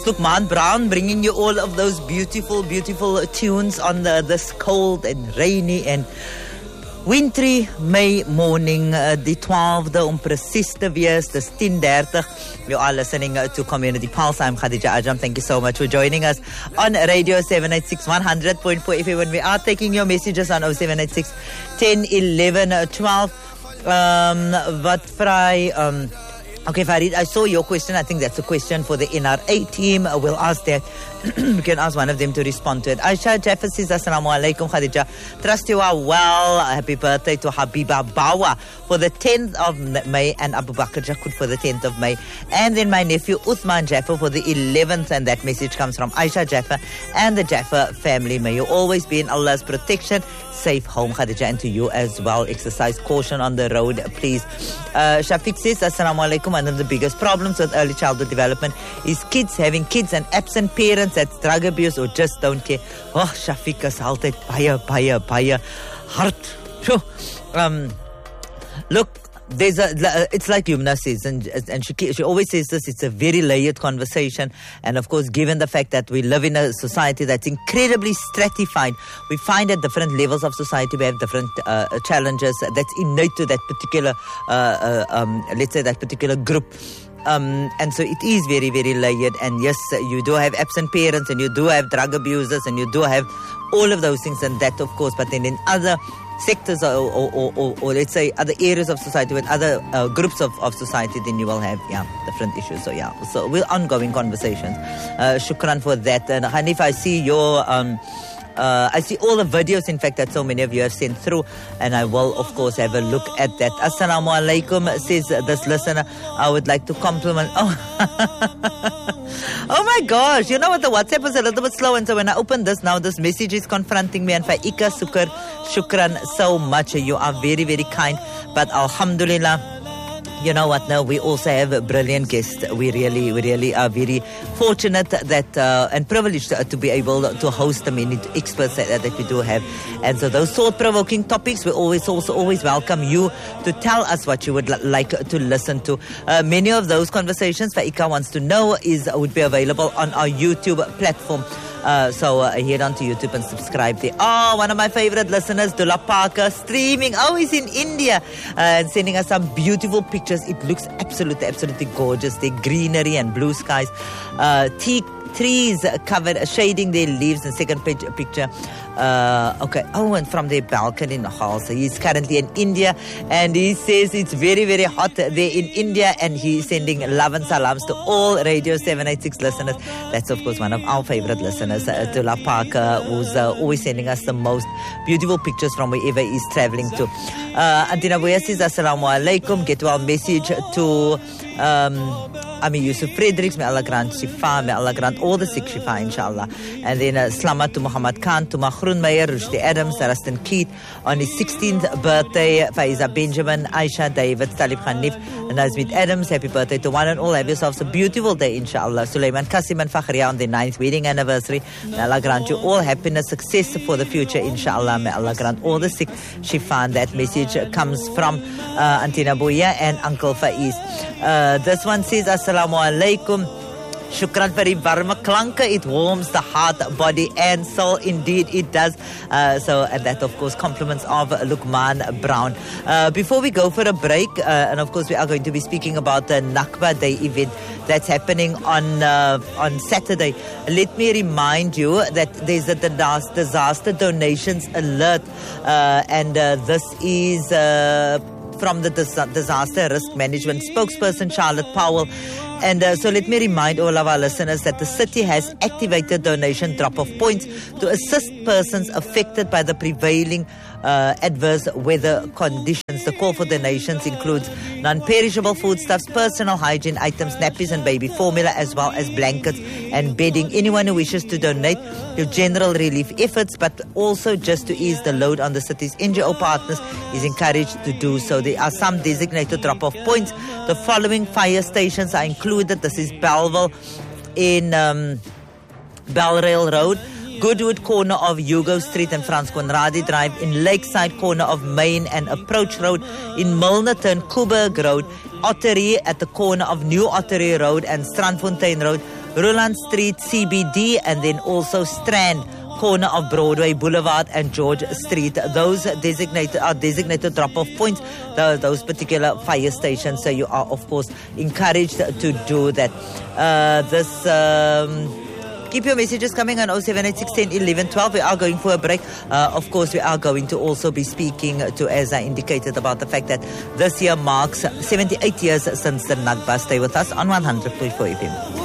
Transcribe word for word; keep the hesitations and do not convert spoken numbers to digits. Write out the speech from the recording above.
Lukman Brown bringing you all of those beautiful, beautiful tunes on the, this cold and rainy and wintry May morning, uh, the twaalfde om precies te wees, dis ten thirty. You are listening uh, to Community Pulse. I'm Khadija Ajam. Thank you so much for joining us on Radio seven eighty-six one hundred point four F M when we are taking your messages on oh seven eight six, ten, eleven, twelve. Um, wat vry, um, okay, Farid, I saw your question. I think that's a question for the N R A team. Uh, we'll ask that. We can ask one of them to respond to it. Aisha Jaffa says, Assalamu alaikum, Khadija. Trust you are well. Happy birthday to Habiba Bawa for the tenth of May and Abu Bakr Jakud for the tenth of May. And then my nephew Uthman Jaffa for the eleventh. And that message comes from Aisha Jaffa and the Jaffa family. May you always be in Allah's protection. Safe home, Khadija, and to you as well. Exercise caution on the road, please. Uh, Shafiq says, Assalamu alaikum. One of the biggest problems with early childhood development is kids having kids and absent parents. That's drug abuse or just don't care. Oh, Shafiq is altyd baie, baie, baie hard. Um, look, there's a, it's like Yumna says, and, and she, she always says this, it's a very layered conversation. And of course, given the fact that we live in a society that's incredibly stratified, we find at different levels of society we have different uh, challenges that's innate to that particular, uh, uh, um, let's say that particular group. Um, and so it is very, very layered. And yes, you do have absent parents and you do have drug abusers and you do have all of those things and that, of course. But then in other sectors or, or, or, or, or let's say other areas of society with other uh, groups of, of society, then you will have, yeah, different issues. So, yeah, so we're ongoing conversations. Uh, shukran for that. And Hanif, I see your... Um, Uh, I see all the videos, in fact, that so many of you have sent through, and I will, of course, have a look at that. Assalamu alaikum, says this listener. I would like to compliment... Oh, oh my gosh, you know what, the WhatsApp was a little bit slow, and so when I opened this now, this message is confronting me, and Faika Sukar, shukran so much. You are very, very kind, but alhamdulillah, you know what, now we also have a brilliant guest. We really, we really are very fortunate that uh, and privileged to, to be able to host the many experts that, that we do have. And so those thought-provoking topics, we always also always welcome you to tell us what you would l- like to listen to. Uh, many of those conversations, Faika wants to know, is would be available on our YouTube platform. Uh, so uh, head on to YouTube and subscribe there. Oh, one of my favorite listeners, Dula Parker, streaming. Oh, he's in India uh, and sending us some beautiful pictures. It looks absolutely, absolutely gorgeous. The greenery and blue skies. Uh, tea trees covered, shading their leaves. And second page, picture. Uh, okay. Oh, and from their balcony in Hall. So he's currently in India, and he says it's very, very hot there in India, and he's sending love and salams to all Radio seven eighty-six listeners. That's, of course, one of our favorite listeners, uh, Tula Parker, who's uh, always sending us the most beautiful pictures from wherever he's traveling to. Uh, Antina Boya says, Assalamu alaikum. Get our message to um, Ami Yusuf Fredericks. May Allah grant Shifa. May Allah grant all the sick Shifa, inshallah. And then uh, Slamat to Muhammad Khan, to Machrun Meyer, Rushdie Adams, Rustin Keith on his sixteenth birthday, Faiza Benjamin, Aisha, David, Talib Khanif, Nazmit Adams. Happy birthday to one and all. Have yourselves a beautiful day, inshallah. Sulaiman Qasim and Fakhriya on their ninth wedding anniversary. May Allah grant you all happiness, success for the future, inshallah. May Allah grant all the sick Shifa. And that message comes from uh, Antina Boya and Uncle Faiz. Uh, this one says, Assalamu alaikum. Shukran for the warme klanke. It warms the heart, body and soul. Indeed, it does. Uh, so, and that, of course, compliments of Lukman Brown. Uh, before we go for a break, uh, and of course, we are going to be speaking about the Nakba Day event that's happening on uh, on Saturday. Let me remind you that there's a disaster donations alert, uh, and uh, this is uh, from the dis- disaster risk management spokesperson Charlotte Powell. And uh, so let me remind all of our listeners that the city has activated donation drop-off points to assist persons affected by the prevailing uh, adverse weather conditions. The call for donations includes non-perishable foodstuffs, personal hygiene items, nappies and baby formula, as well as blankets and bedding. Anyone who wishes to donate to general relief efforts, but also just to ease the load on the city's N G O partners, is encouraged to do so. There are some designated drop-off points. The following fire stations are included. This is Belleville in um, Belrail Road, Goodwood corner of Hugo Street and Frans Conradi Drive, in Lakeside corner of Main and Approach Road, in Milnerton, Kuberg Road, Ottery at the corner of New Ottery Road and Strandfontein Road, Roland Street C B D, and then also Strand, corner of Broadway Boulevard and George Street. Those designated are designated drop-off points, the, those particular fire stations. So you are, of course, encouraged to do that. Uh, this... Um, Keep your messages coming on oh seven eight six, one oh, eleven, twelve. We are going for a break. Uh, of course, we are going to also be speaking to, as I indicated, about the fact that this year marks seventy-eight years since the Nakba. Stay with us on one hundred point four F M.